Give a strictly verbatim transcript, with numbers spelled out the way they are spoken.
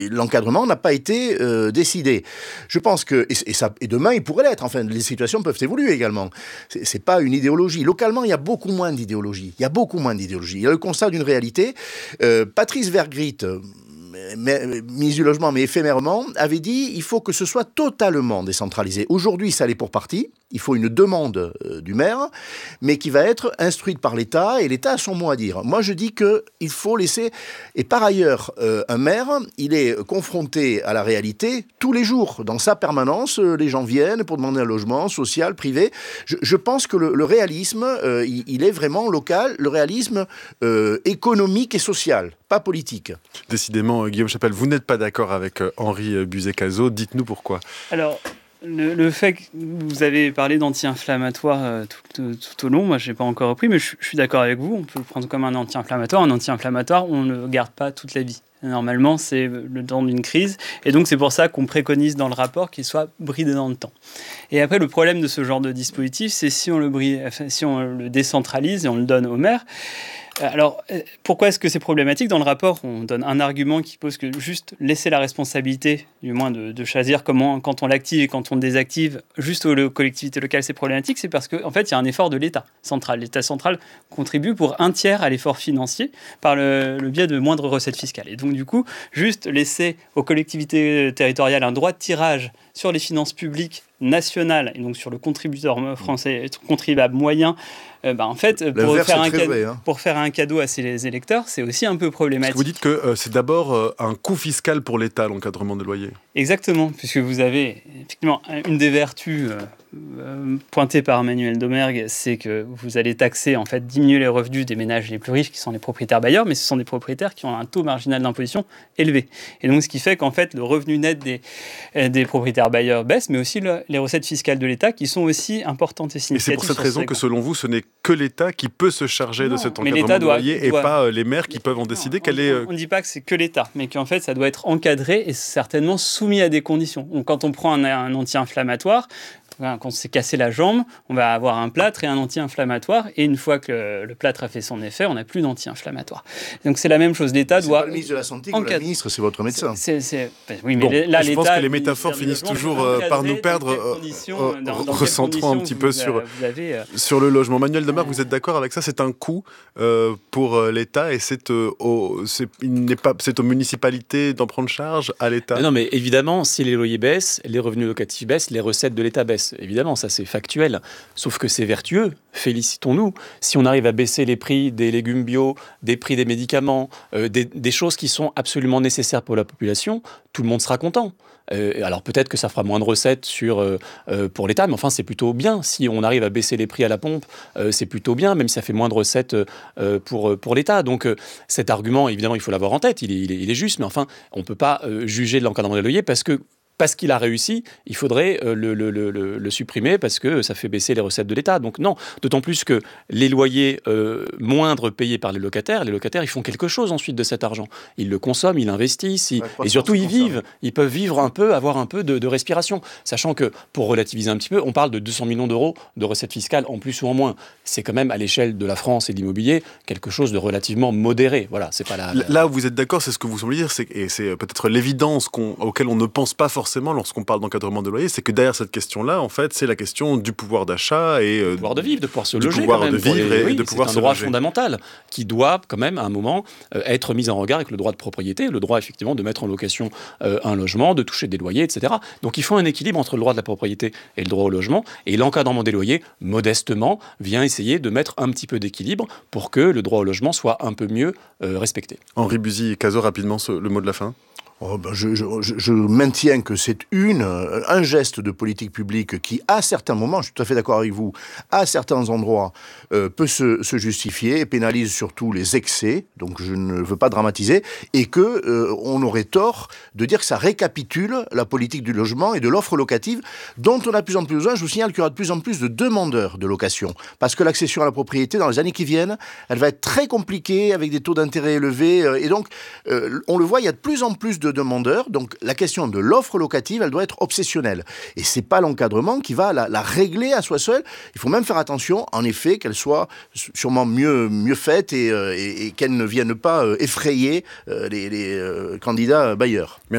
l'encadrement n'a pas été euh, décidé. Je pense que, et, et, ça, et demain il pourrait l'être, enfin les situations peuvent évoluer également. C'est, c'est pas une idéologie. Localement, il y a beaucoup moins d'idéologie. Il y a beaucoup moins d'idéologie. Il y a le constat d'une réalité. Euh, Patrice Vergrit, ministre du Logement, mais éphémèrement, avait dit il faut que ce soit totalement décentralisé. Aujourd'hui, ça l'est pour partie. Il faut une demande euh, du maire, mais qui va être instruite par l'État, et l'État a son mot à dire. Moi, je dis qu'il faut laisser... Et par ailleurs, euh, un maire, il est confronté à la réalité tous les jours. Dans sa permanence, euh, les gens viennent pour demander un logement social, privé. Je, je pense que le, le réalisme, euh, il, il est vraiment local, le réalisme euh, économique et social, pas politique. Décidément, Guillaume Chapelle, vous n'êtes pas d'accord avec euh, Henri Buzet-Cazot. Dites-nous pourquoi. Alors... Le, le fait que vous avez parlé d'anti-inflammatoire euh, tout, tout, tout au long, moi je n'ai pas encore repris, mais je, je suis d'accord avec vous, on peut le prendre comme un anti-inflammatoire. Un anti-inflammatoire, on ne le garde pas toute la vie. Normalement, c'est le temps d'une crise, et donc c'est pour ça qu'on préconise dans le rapport qu'il soit bridé dans le temps. Et après, le problème de ce genre de dispositif, c'est si on le, bride, enfin, si on le décentralise et on le donne au maire. Alors, pourquoi est-ce que c'est problématique ? Dans le rapport, on donne un argument qui pose que juste laisser la responsabilité, du moins de, de choisir comment, quand on l'active et quand on le désactive, juste aux, aux collectivités locales, c'est problématique. C'est parce qu'en en fait, il y a un effort de l'État central. L'État central contribue pour un tiers à l'effort financier par le, le biais de moindres recettes fiscales. Et donc, du coup, juste laisser aux collectivités territoriales un droit de tirage sur les finances publiques nationales, et donc sur le contributeur français, contribuable moyen, euh, bah en fait, pour faire, un cadeau, vrai, hein. pour faire un cadeau à ses électeurs, c'est aussi un peu problématique. Parce que vous dites que euh, c'est d'abord euh, un coût fiscal pour l'État, l'encadrement des loyers. Exactement, puisque vous avez effectivement une des vertus euh, euh, pointées par Emmanuel Domergue, c'est que vous allez taxer, en fait, diminuer les revenus des ménages les plus riches, qui sont les propriétaires bailleurs, mais ce sont des propriétaires qui ont un taux marginal d'imposition élevé. Et donc, ce qui fait qu'en fait, le revenu net des, des propriétaires bailleurs baisse, mais aussi le, les recettes fiscales de l'État, qui sont aussi importantes et significatives. Et c'est pour cette raison que, selon vous, ce n'est que l'État qui peut se charger non, de cet encadrement de loyer doit, et pas euh, les maires qui peuvent en décider. Non, quelle on, est, euh... on ne dit pas que c'est que l'État, mais qu'en fait, ça doit être encadré et certainement soumis à des conditions. Donc, quand on prend un, un anti-inflammatoire, quand on s'est cassé la jambe, on va avoir un plâtre et un anti-inflammatoire, et une fois que le, le plâtre a fait son effet, on n'a plus d'anti-inflammatoire. Donc c'est la même chose, l'État c'est doit... C'est pas le ministre de la Santé ou la ministre, c'est votre médecin. C'est, c'est, c'est, oui, mais bon, là, je l'État, pense que les métaphores finissent toujours euh, par nous perdre, euh, euh, recentrant un petit peu sur, avez, euh... sur le logement. Manuel Domergue, vous êtes d'accord avec ça ? C'est un coût euh, pour euh, l'État, et c'est, euh, au, c'est, il n'est pas, c'est aux municipalités d'en prendre charge, à l'État ? Non, mais évidemment, si les loyers baissent, les revenus locatifs baissent, les recettes de l'État baissent. Évidemment, ça c'est factuel. Sauf que c'est vertueux, félicitons-nous. Si on arrive à baisser les prix des légumes bio, des prix des médicaments, euh, des, des choses qui sont absolument nécessaires pour la population, tout le monde sera content. Euh, alors peut-être que ça fera moins de recettes sur, euh, euh, pour l'État, mais enfin c'est plutôt bien. Si on arrive à baisser les prix à la pompe, euh, c'est plutôt bien, même si ça fait moins de recettes euh, pour, pour l'État. Donc euh, cet argument, évidemment, il faut l'avoir en tête, il est, il est, il est juste, mais enfin, on ne peut pas euh, juger de l'encadrement des loyers parce que Parce qu'il a réussi, il faudrait euh, le, le, le, le supprimer parce que ça fait baisser les recettes de l'État. Donc non, d'autant plus que les loyers euh, moindres payés par les locataires, les locataires, ils font quelque chose ensuite de cet argent. Ils le consomment, ils l'investissent, ils, et surtout ils vivent. Ils peuvent vivre un peu, avoir un peu de, de respiration. Sachant que, pour relativiser un petit peu, on parle de deux cents millions d'euros de recettes fiscales en plus ou en moins. C'est quand même, à l'échelle de la France et de l'immobilier, quelque chose de relativement modéré. Voilà, c'est pas la, la... Là où vous êtes d'accord, c'est ce que vous semblez dire, c'est, et c'est peut-être l'évidence qu'on, auquel on ne pense pas forcément lorsqu'on parle d'encadrement de loyer, c'est que derrière cette question-là, en fait, c'est la question du pouvoir d'achat et euh, du pouvoir de vivre, de pouvoir se du loger, pouvoir quand même, de vivre les... et oui, de pouvoir se loger. C'est un droit fondamental qui doit quand même, à un moment, euh, être mis en regard avec le droit de propriété, le droit effectivement de mettre en location euh, un logement, de toucher des loyers, et cetera. Donc il faut un équilibre entre le droit de la propriété et le droit au logement. Et l'encadrement des loyers, modestement, vient essayer de mettre un petit peu d'équilibre pour que le droit au logement soit un peu mieux euh, respecté. Henri Buzet-Cazot, rapidement, ce, le mot de la fin. Oh ben je, je, je maintiens que c'est une, un geste de politique publique qui, à certains moments, je suis tout à fait d'accord avec vous, à certains endroits, euh, peut se, se justifier et pénalise surtout les excès, donc je ne veux pas dramatiser, et que euh, on aurait tort de dire que ça récapitule la politique du logement et de l'offre locative, dont on a de plus en plus besoin. Je vous signale qu'il y aura de plus en plus de demandeurs de location, parce que l'accession à la propriété, dans les années qui viennent, elle va être très compliquée, avec des taux d'intérêt élevés, euh, et donc, euh, on le voit, il y a de plus en plus de demandeurs, donc la question de l'offre locative, elle doit être obsessionnelle. Et c'est pas l'encadrement qui va la, la régler à soi seul. Il faut même faire attention, en effet, qu'elle soit sûrement mieux, mieux faite et, euh, et, et qu'elle ne vienne pas euh, effrayer euh, les, les euh, candidats bailleurs. Merci.